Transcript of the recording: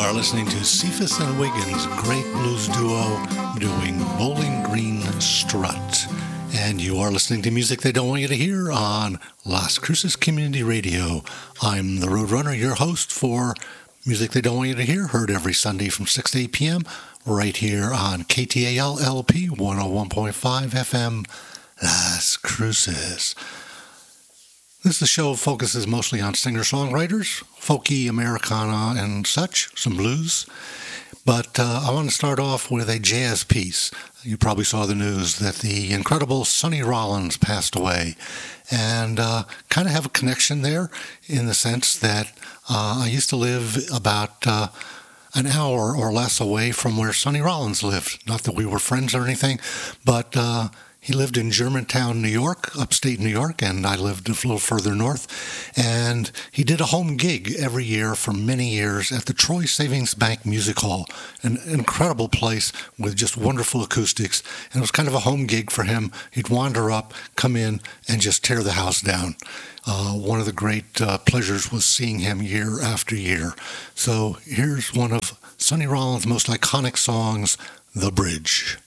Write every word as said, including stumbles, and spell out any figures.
are listening to Cephas and Wiggins, great blues duo, doing Bowling Green Strut. And you are listening to music they don't want you to hear on Las Cruces Community Radio. I'm the Roadrunner, your host for Music They Don't Want You to Hear, heard every Sunday from six to eight p.m. right here on K T A L L P one oh one point five F M, Las Cruces. This show focuses mostly on singer-songwriters, folky, Americana, and such, some blues. But uh, I want to start off with a jazz piece. You probably saw the news that the incredible Sonny Rollins passed away. And uh, kind of have a connection there in the sense that uh, I used to live about uh, an hour or less away from where Sonny Rollins lived. Not that we were friends or anything, but uh, he lived in Germantown, New York, upstate New York, and I lived a little further north. And he did a home gig every year for many years at the Troy Savings Bank Music Hall, an incredible place with just wonderful acoustics. And it was kind of a home gig for him. He'd wander up, come in, and just tear the house down. Uh, one of the great uh, pleasures was seeing him year after year. So here's one of Sonny Rollins' most iconic songs, The Bridge.